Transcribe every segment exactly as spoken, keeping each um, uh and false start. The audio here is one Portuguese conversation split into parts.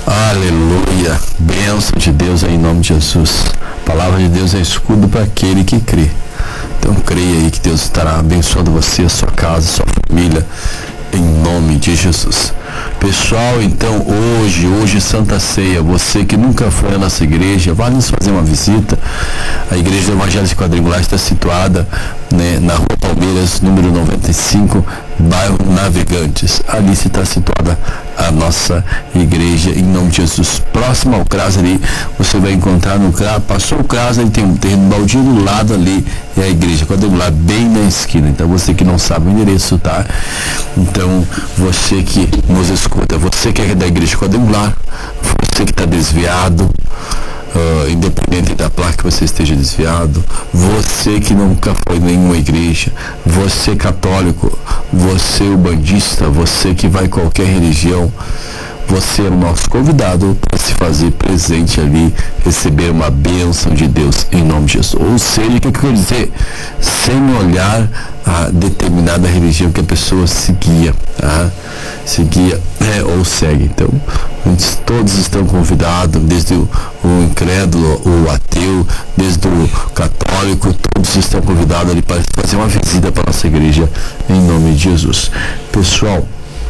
Aleluia, bênção de Deus em nome de Jesus. A palavra de Deus é escudo para aquele que crê. Então creia aí que Deus estará abençoando você, a sua casa, a sua família, em nome de Jesus. Pessoal, então hoje, hoje Santa Ceia, você que nunca foi à nossa igreja, vá nos fazer uma visita. A Igreja Evangélica Quadrangular está situada, né, na Rua Palmeiras, número noventa e cinco, bairro Navegantes. Ali está situada a nossa igreja, em nome de Jesus. Próximo ao CRAS ali, você vai encontrar no CRAS, passou o CRAS, ele tem um terreno baldio do lado ali, é a Igreja Quadrangular, bem na esquina. Então você que não sabe o endereço, tá? Então você que nos escuta, você que é da Igreja Quadrangular, você que está desviado, Uh, independente da placa que você esteja desviado, você que nunca foi em nenhuma igreja, você católico, você ubandista, você que vai em qualquer religião, você é o nosso convidado para se fazer presente ali, receber uma bênção de Deus em nome de Jesus. Ou seja, o que eu quero dizer? Sem olhar a determinada religião que a pessoa seguia, tá? seguia é, ou segue. Então, todos estão convidados, desde o, o incrédulo, o ateu, desde o católico, todos estão convidados ali para fazer uma visita para a nossa igreja em nome de Jesus. Pessoal,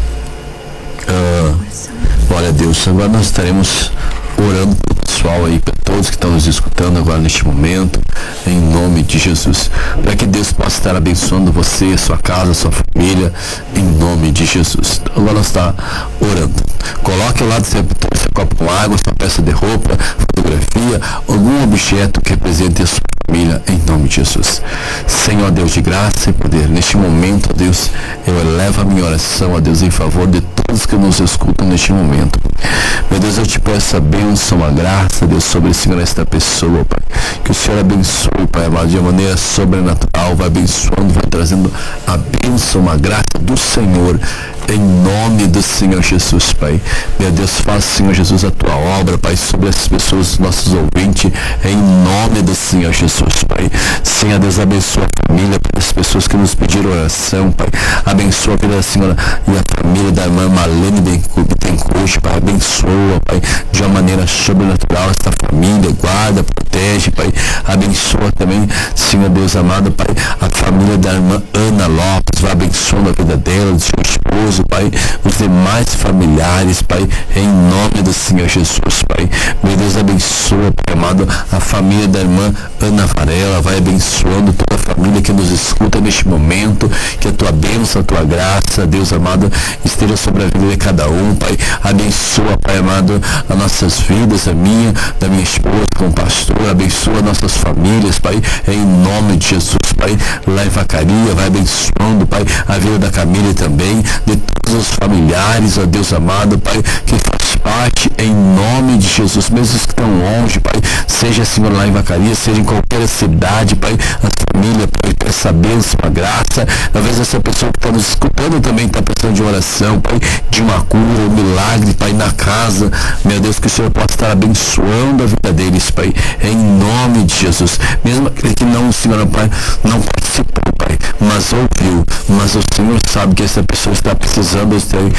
uh, glória a Deus. Agora nós estaremos orando para o pessoal aí, para todos que estão nos escutando agora neste momento, em nome de Jesus, para que Deus possa estar abençoando você, sua casa, sua família, em nome de Jesus. Então, agora nós estamos orando. Coloque ao lado seu copo com água, sua peça de roupa, fotografia, algum objeto que represente a sua família, em nome de Jesus. Senhor Deus de graça e poder, neste momento, ó Deus, eu elevo a minha oração, ó Deus, em favor de todos que nos escutam neste momento. Meu Deus, eu te peço a bênção, a graça, Deus, sobre o Senhor, esta pessoa, Pai. Que o Senhor abençoe, Pai amado, de uma maneira sobrenatural, vai abençoando, vai trazendo a bênção, a graça do Senhor, em nome do Senhor Jesus, Pai. Meu Deus, faça, Senhor Jesus, a tua obra, Pai, sobre as pessoas, nossos ouvintes, em nome do Senhor Jesus, Pai. Senhor Deus, abençoa a família, Pai, as pessoas que nos pediram oração, Pai. Abençoa a vida da Senhora e a família da irmã Marlene Bittencourt, Pai. Abençoa, Pai, de uma maneira sobrenatural esta família, guarda, protege, Pai. Abençoa também, Senhor Deus amado, Pai, a família da irmã Ana Lopes, vai abençoando a vida dela, do seu esposo, Pai, os demais familiares, Pai, em nome do Senhor Jesus, Pai. Meu Deus, abençoa, Pai amado, a família da irmã Ana Varela, vai abençoando toda a família que nos escuta neste momento, que a tua bênção, a tua graça, Deus amado, esteja sobre a vida de cada um, Pai. Abençoa, Pai amado, as nossas vidas, a minha, da minha esposa, com o pastor, abençoa nossas famílias, Pai, em nome de Jesus, Pai. Lá em Vacaria, vai abençoando, Pai, a vida da Camila também, de todos os familiares, ó Deus amado, Pai, que faz parte, em nome de Jesus, mesmo que estão longe, Pai, seja, Senhor, lá em Vacaria, seja em qualquer cidade, Pai, a família, Pai, essa bênção, a graça, talvez essa pessoa que está nos escutando também está precisando de oração, Pai, de uma cura, um milagre, Pai, na casa, meu Deus, que o Senhor possa estar abençoando a vida deles, Pai, em nome de Jesus, mesmo aquele que não, Senhor, Pai, não participou, Pai, mas ouviu, mas o Senhor sabe que essa pessoa está precisando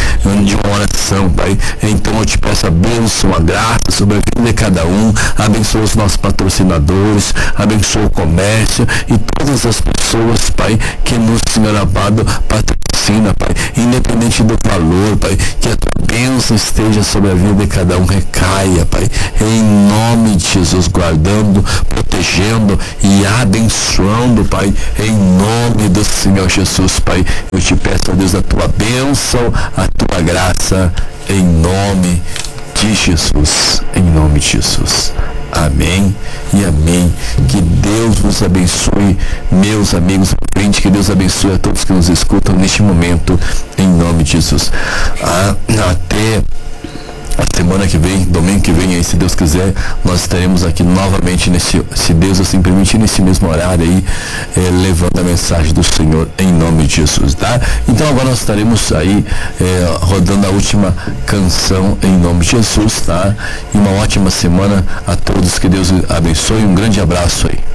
de uma oração, Pai. Então eu te peço a bênção, a graça sobre a vida de cada um, abençoa os nossos patrocinadores, abençoa o comércio e todas as pessoas, Pai, que nos, Senhor amado, patrocina, Pai, independente do valor, Pai, que a tua bênção esteja sobre a vida de cada um, recaia, Pai, em nome de Jesus, guardando, protegendo e abençoando, Pai, em nome do Senhor Jesus, Pai. Eu te peço, ó Deus, a tua bênção, a tua graça, em nome de Jesus, em nome de Jesus. Amém e amém. Que Deus vos abençoe, meus amigos ouvintes, que Deus abençoe a todos que nos escutam neste momento, em nome de Jesus. Ah, até a semana que vem, domingo que vem, aí, se Deus quiser, nós estaremos aqui novamente, nesse, se Deus assim permitir, nesse mesmo horário aí, é, levando a mensagem do Senhor em nome de Jesus, tá? Então agora nós estaremos aí é, rodando a última canção em nome de Jesus, tá? E uma ótima semana a todos, que Deus abençoe, um grande abraço aí.